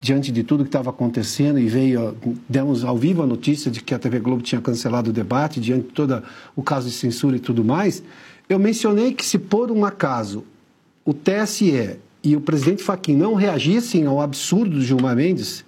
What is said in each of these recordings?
diante de tudo que estava acontecendo, e demos ao vivo a notícia de que a TV Globo tinha cancelado o debate, diante de todo o caso de censura e tudo mais, eu mencionei que se por um acaso o TSE e o presidente Fachin não reagissem ao absurdo do Gilmar Mendes,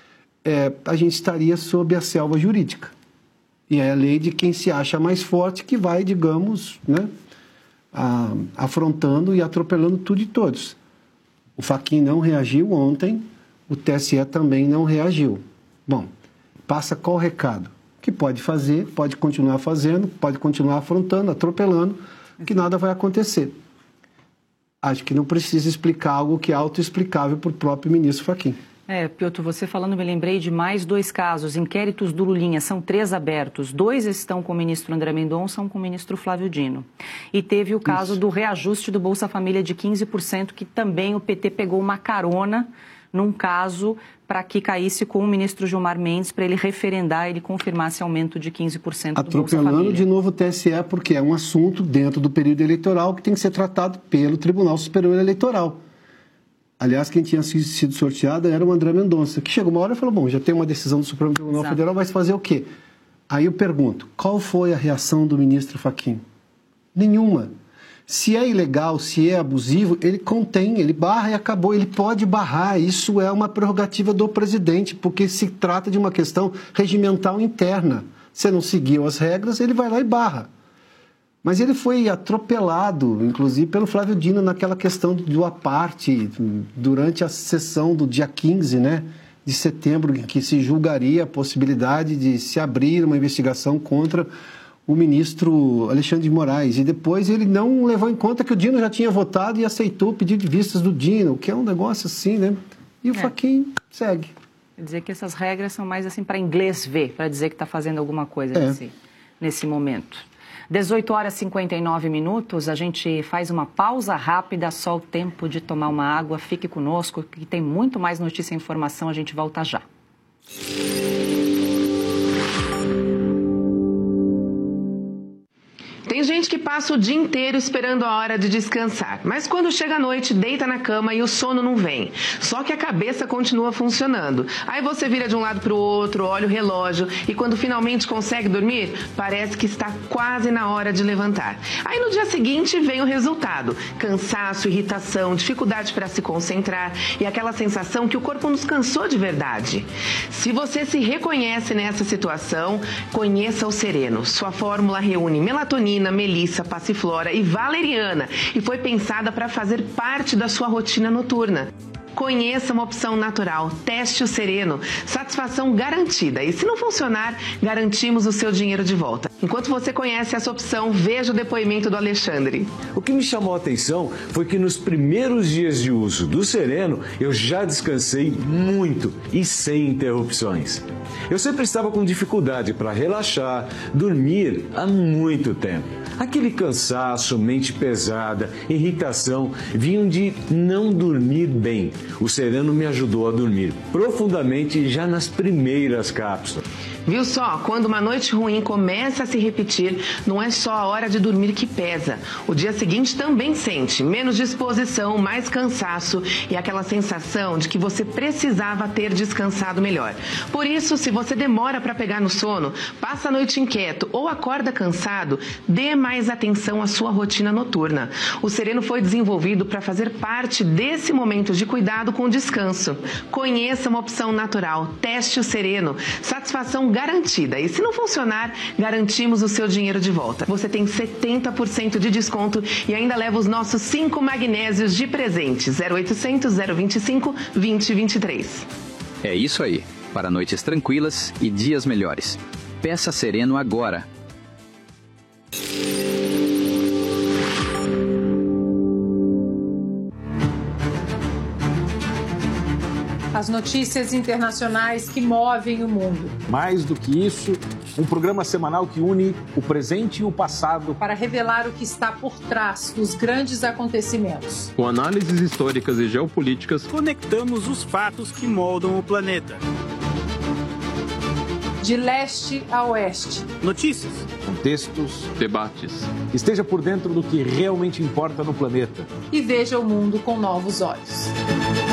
a gente estaria sob a selva jurídica. E é a lei de quem se acha mais forte que vai, digamos, né, afrontando e atropelando tudo e todos. O Fachin não reagiu ontem, o TSE também não reagiu. Bom, passa qual recado? Que pode fazer, pode continuar fazendo, pode continuar afrontando, atropelando, que nada vai acontecer. Acho que não precisa explicar algo que é autoexplicável por próprio ministro Fachin. Piotr, você falando, me lembrei de mais 2 casos, inquéritos do Lulinha, são 3 abertos, 2 estão com o ministro André Mendonça, 1 com o ministro Flávio Dino. E teve o caso do reajuste do Bolsa Família de 15%, que também o PT pegou uma carona num caso para que caísse com o ministro Gilmar Mendes, para ele referendar, ele confirmar esse aumento de 15% do Bolsa Família. Atropelando de novo o TSE, porque é um assunto dentro do período eleitoral que tem que ser tratado pelo Tribunal Superior Eleitoral. Aliás, quem tinha sido sorteado era o André Mendonça, que chegou uma hora e falou, bom, já tem uma decisão do Supremo Tribunal Federal, vai fazer o quê? Aí eu pergunto, qual foi a reação do ministro Fachin? Nenhuma. Se é ilegal, se é abusivo, ele contém, ele barra e acabou. Ele pode barrar, isso é uma prerrogativa do presidente, porque se trata de uma questão regimental interna. Se não seguiu as regras, ele vai lá e barra. Mas ele foi atropelado, inclusive, pelo Flávio Dino naquela questão do aparte, durante a sessão do dia 15, né, de setembro, em que se julgaria a possibilidade de se abrir uma investigação contra o ministro Alexandre de Moraes. E depois ele não levou em conta que o Dino já tinha votado e aceitou o pedido de vistas do Dino, que é um negócio assim, né? E o Fachin segue. Quer dizer que essas regras são mais assim para inglês ver, para dizer que está fazendo alguma coisa nesse momento. 18h59, a gente faz uma pausa rápida, só o tempo de tomar uma água. Fique conosco, que tem muito mais notícia e informação, a gente volta já. Tem gente que passa o dia inteiro esperando a hora de descansar, mas quando chega a noite, deita na cama e o sono não vem. Só que a cabeça continua funcionando. Aí você vira de um lado para o outro, olha o relógio e quando finalmente consegue dormir, parece que está quase na hora de levantar. Aí no dia seguinte vem o resultado: cansaço, irritação, dificuldade para se concentrar e aquela sensação que o corpo nos cansou de verdade. Se você se reconhece nessa situação, conheça o Sereno. Sua fórmula reúne melatonina, melissa, passiflora e valeriana e foi pensada para fazer parte da sua rotina noturna. Conheça uma opção natural, teste o Sereno, satisfação garantida. E se não funcionar, garantimos o seu dinheiro de volta. Enquanto você conhece essa opção, veja o depoimento do Alexandre. O que me chamou a atenção foi que nos primeiros dias de uso do Sereno, eu já descansei muito e sem interrupções. Eu sempre estava com dificuldade para relaxar, dormir há muito tempo. Aquele cansaço, mente pesada, irritação, vinham de não dormir bem. O Sereno me ajudou a dormir profundamente já nas primeiras cápsulas. Viu só? Quando uma noite ruim começa a se repetir, não é só a hora de dormir que pesa. O dia seguinte também sente menos disposição, mais cansaço e aquela sensação de que você precisava ter descansado melhor. Por isso, se você demora para pegar no sono, passa a noite inquieto ou acorda cansado, dê mais atenção à sua rotina noturna. O Sereno foi desenvolvido para fazer parte desse momento de cuidado com o descanso. Conheça uma opção natural, teste o Sereno, satisfação garantida. E se não funcionar, garantimos o seu dinheiro de volta. Você tem 70% de desconto e ainda leva os nossos 5 magnésios de presente. 0800 025 2023. É isso aí. Para noites tranquilas e dias melhores. Peça Sereno agora. As notícias internacionais que movem o mundo. Mais do que isso, um programa semanal que une o presente e o passado para revelar o que está por trás dos grandes acontecimentos. Com análises históricas e geopolíticas, conectamos os fatos que moldam o planeta. De leste a oeste. Notícias, contextos, debates. Esteja por dentro do que realmente importa no planeta. E veja o mundo com novos olhos.